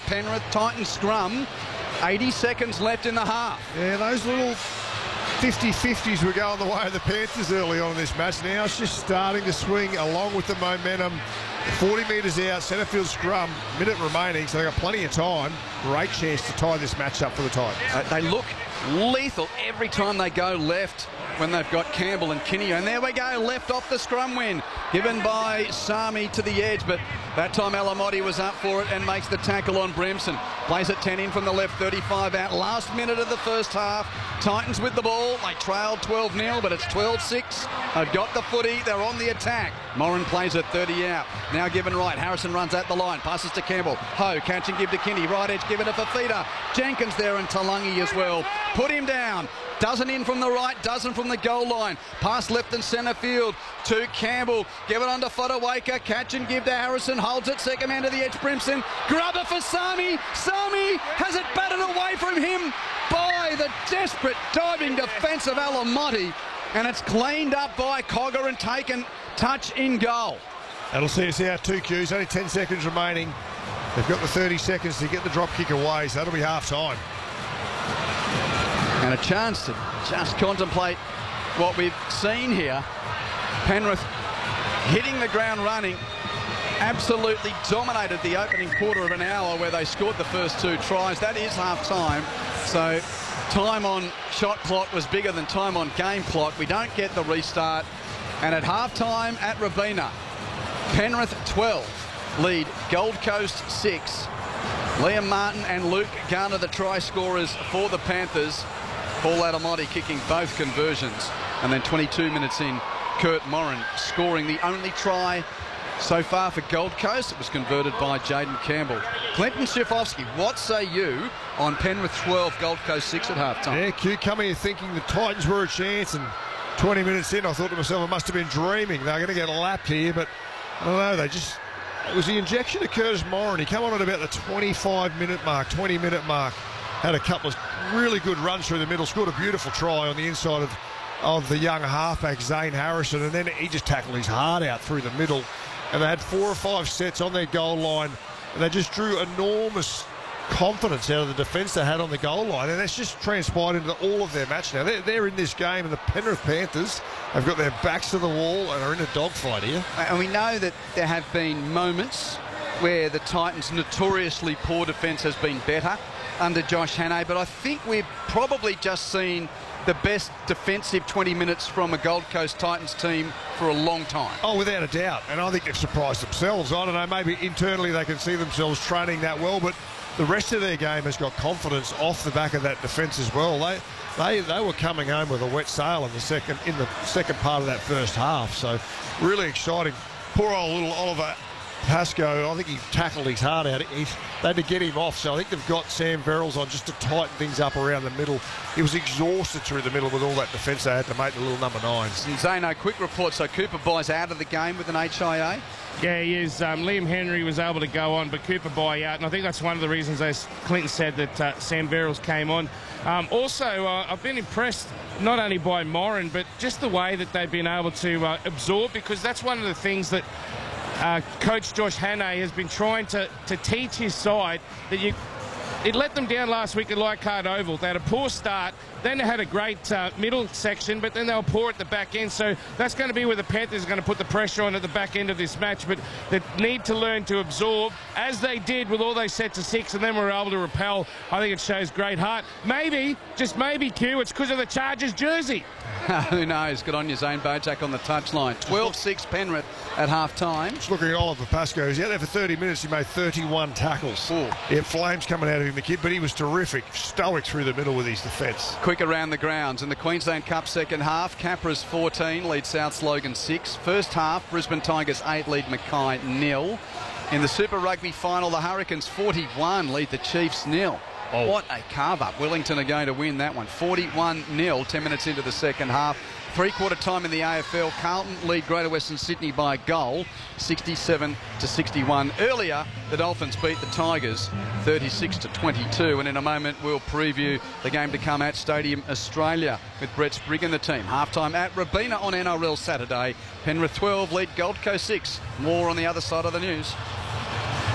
Penrith Titans scrum. 80 seconds left in the half. Yeah, those little 50-50s were going the way of the Panthers early on in this match. Now it's just starting to swing along with the momentum. 40 metres out, centre field scrum, minute remaining, so they've got plenty of time. Great chance to tie this match up for the Titans. They look lethal every time they go left when they've got Campbell and Kinney. And there we go, left off the scrum win, given by Sami to the edge, but that time Alamotti was up for it and makes the tackle on Brimson. Plays it 10 in from the left, 35 out. Last minute of the first half. Titans with the ball. They trailed 12-0, but it's 12-6. They've got the footy. They're on the attack. Moran plays it 30 out. Now given right. Harrison runs at the line. Passes to Campbell. Ho, catch and give to Kinney. Right edge, given to Fafita. Jenkins there and Talangi as well. Put him down. Dozen in from the right, dozen from the goal line. Pass left and centre field to Campbell. Give it on to Fodawaker. Catch and give to Harrison. Holds it. Second man to the edge. Brimson. Grubber for Sami. Sami has it batted away from him by the desperate diving defence of Alamotti. And it's cleaned up by Cogger and taken touch in goal. That'll see us out 2 Qs. Only 10 seconds remaining. They've got the 30 seconds to get the drop kick away, so that'll be half time. And a chance to just contemplate what we've seen here. Penrith hitting the ground running, absolutely dominated the opening quarter of an hour where they scored the first 2 tries. That is half-time. So time on shot clock was bigger than time on game clock. We don't get the restart. And at half-time at Robina, Penrith 12 lead Gold Coast 6. Liam Martin and Luke Garner the try scorers for the Panthers. Paul Alamotti kicking both conversions. And then 22 minutes in, Kurt Moran scoring the only try so far for Gold Coast. It was converted by Jaden Campbell. Clinton Schifofsky, what say you on Penrith 12, Gold Coast 6 at halftime? Yeah, Q coming here thinking the Titans were a chance, and 20 minutes in I thought to myself I must have been dreaming. They're going to get lapped here, but I don't know, it was the injection of Curtis Moran. He came on at about the 25-minute mark, 20-minute mark. Had a couple of really good runs through the middle, scored a beautiful try on the inside of the young halfback, Zane Harrison, and then he just tackled his heart out through the middle. And they had 4 or 5 sets on their goal line, and they just drew enormous confidence out of the defence they had on the goal line, and that's just transpired into all of their match now. They're in this game, and the Penrith Panthers have got their backs to the wall and are in a dogfight here. And we know that there have been moments where the Titans' notoriously poor defence has been better under Josh Hannay, but I think we've probably just seen the best defensive 20 minutes from a Gold Coast Titans team for a long time. Oh, without a doubt. And I think they've surprised themselves. I don't know, maybe internally they can see themselves training that well, but the rest of their game has got confidence off the back of that defence as well. They were coming home with a wet sail in the second part of that first half. So really exciting. Poor old little Oliver Pascoe, I think he tackled his heart out. They had to get him off, so I think they've got Sam Verrills on just to tighten things up around the middle. He was exhausted through the middle with all that defence they had to make the little number 9s. And Zano, quick report, so Cooper Bye's out of the game with an HIA? Yeah, he is. Liam Henry was able to go on, but Cooper Bye out, and I think that's one of the reasons, as Clinton said, that Sam Verrills came on. Also, I've been impressed not only by Moran, but just the way that they've been able to absorb, because that's one of the things that Coach Josh Hannay has been trying to teach his side, that it let them down last week at Leichhardt Oval. They had a poor start, then they had a great middle section, but then they were poor at the back end. So that's going to be where the Panthers are going to put the pressure on at the back end of this match. But they need to learn to absorb, as they did with all those sets of 6, and then were able to repel. I think it shows great heart. Maybe, just maybe, Q, it's because of the Chargers jersey. Who knows? Good on you, Zane Bojack on the touchline. 12-6 Penrith at half-time. Just looking at Oliver Pascoe. He's out there for 30 minutes. He made 31 tackles. Ooh. He had flames coming out of him, the kid, but he was terrific. Stoic through the middle with his defence. Quick around the grounds. In the Queensland Cup second half, Capras 14, lead South Slogan 6. First half, Brisbane Tigers 8, lead Mackay 0. In the Super Rugby final, the Hurricanes 41, lead the Chiefs 0. Oh. What a carve-up. Wellington are going to win that one. 41-0, 10 minutes into the second half. Three-quarter time in the AFL. Carlton lead Greater Western Sydney by a goal, 67-61. Earlier, the Dolphins beat the Tigers 36-22. And in a moment, we'll preview the game to come at Stadium Australia with Brett Sprigg and the team. Halftime at Robina on NRL Saturday. Penrith 12 lead Gold Coast 6. More on the other side of the news.